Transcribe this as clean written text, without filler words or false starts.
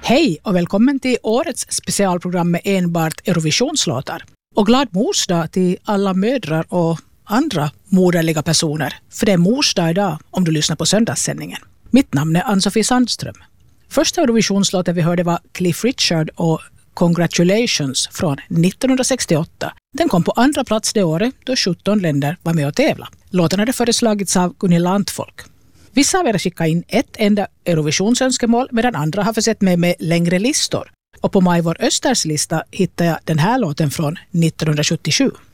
Hej och välkommen till årets specialprogram med enbart Eurovisionslåtar. Och glad morsdag till alla mödrar och andra moderliga personer. För det är morsdag idag om du lyssnar på söndagssändningen. Mitt namn är Ann-Sofie Sandström. Första Eurovisionslåten vi hörde var Cliff Richard och Congratulations från 1968. Den kom på andra plats det året då 17 länder var med och tävla. Låten hade föreslagits av Gunilla Antfolk. Vissa av er skickade in ett enda Eurovisionsönskemål medan andra har försett med längre listor. Och på Majvor Östers lista hittade jag den här låten från 1977.